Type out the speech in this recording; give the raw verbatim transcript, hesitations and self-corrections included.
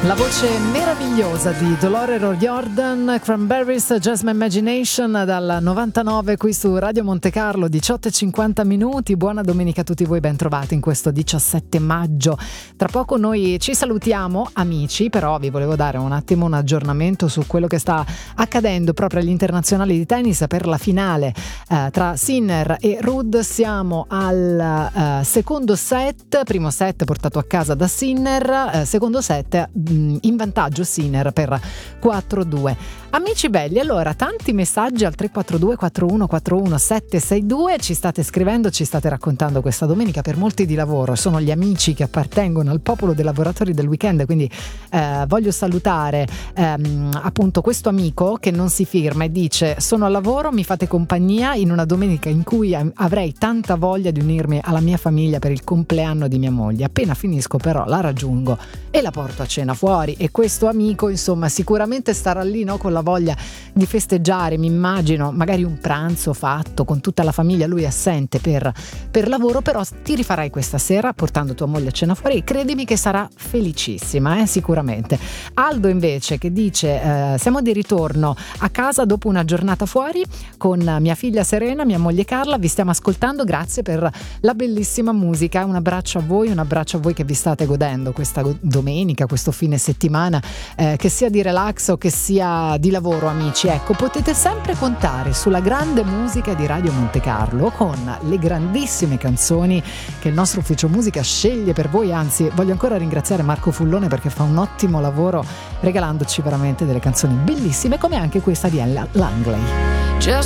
La voce meravigliosa di Dolores O'Riordan, Cranberries, Just My Imagination, dal novantanove qui su Radio Monte Carlo, diciotto e cinquanta minuti. Buona domenica a tutti voi, ben trovati in questo diciassette maggio. Tra poco noi ci salutiamo, amici, però vi volevo dare un attimo un aggiornamento su quello che sta accadendo proprio agli internazionali di tennis per la finale eh, tra Sinner e Ruud. Siamo al eh, secondo set, primo set portato a casa da Sinner, eh, secondo set in vantaggio Sinner per quattro due. Amici belli, allora tanti messaggi al tre quattro due quattro uno quattro uno sette sei due, ci state scrivendo, ci state raccontando questa domenica per molti di lavoro, sono gli amici che appartengono al popolo dei lavoratori del weekend, quindi eh, voglio salutare ehm, appunto questo amico che non si firma e dice: sono al lavoro, mi fate compagnia in una domenica in cui avrei tanta voglia di unirmi alla mia famiglia per il compleanno di mia moglie, appena finisco però la raggiungo e la porto a cena fuori. E questo amico insomma sicuramente starà lì, no, con la voglia di festeggiare, mi immagino magari un pranzo fatto con tutta la famiglia, lui è assente per, per lavoro, però ti rifarai questa sera portando tua moglie a cena fuori e credimi che sarà felicissima, eh, sicuramente. Aldo invece che dice eh, siamo di ritorno a casa dopo una giornata fuori con mia figlia Serena, mia moglie Carla, vi stiamo ascoltando, grazie per la bellissima musica, un abbraccio a voi, un abbraccio a voi che vi state godendo questa domenica, questo fine settimana, eh, che sia di relax o che sia di lavoro, amici. Ecco, potete sempre contare sulla grande musica di Radio Monte Carlo con le grandissime canzoni che il nostro ufficio musica sceglie per voi. Anzi, voglio ancora ringraziare Marco Fullone perché fa un ottimo lavoro regalandoci veramente delle canzoni bellissime, come anche questa di Ella Langley.